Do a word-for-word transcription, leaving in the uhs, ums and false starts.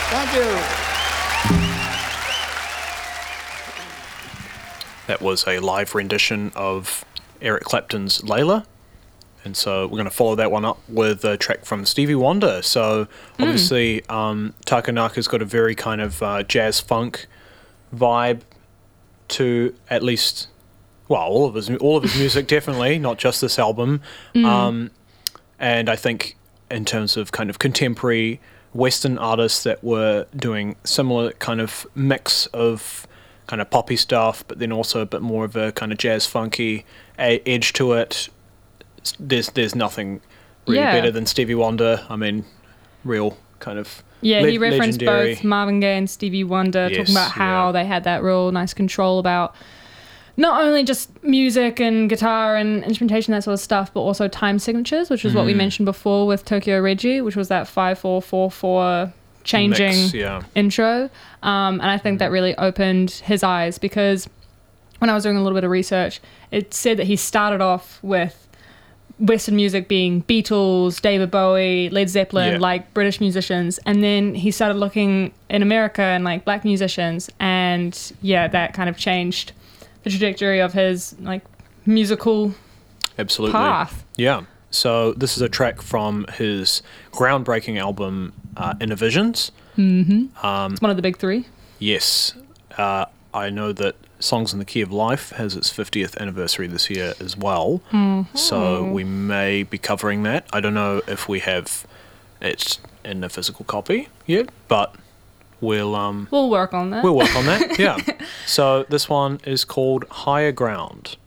Thank you. That was a live rendition of Eric Clapton's Layla. And so we're going to follow that one up with a track from Stevie Wonder. So obviously, mm. um, Takanaka's got a very kind of uh, jazz funk vibe to at least, well, all of his all of his music definitely, not just this album. Mm. Um, and I think in terms of kind of contemporary Western artists that were doing similar kind of mix of kind of poppy stuff, but then also a bit more of a kind of jazz funky a- edge to it. There's there's nothing really yeah. better than Stevie Wonder. I mean, real kind of yeah. le- He referenced legendary. both Marvin Gaye and Stevie Wonder, yes, talking about how yeah. they had that real nice control about not only just music and guitar and instrumentation, that sort of stuff, but also time signatures, which is mm. what we mentioned before with Tokyo Reggie, which was that five four four four changing Mix, yeah. intro. Um, and I think mm. that really opened his eyes, because when I was doing a little bit of research, it said that he started off with Western music being Beatles, David Bowie, Led Zeppelin, yeah. like British musicians, and then he started looking in America and like black musicians, and yeah, that kind of changed the trajectory of his like musical Absolutely. path. Yeah. So this is a track from his groundbreaking album, uh, Inner Visions. Mm-hmm. Um, it's one of the big three. Yes. Uh, I know that Songs in the Key of Life has its fiftieth anniversary this year as well. Mm-hmm. So we may be covering that. I don't know if we have it in a physical copy yet, but we'll... Um, we'll work on that. We'll work on that, yeah. So this one is called Higher Ground.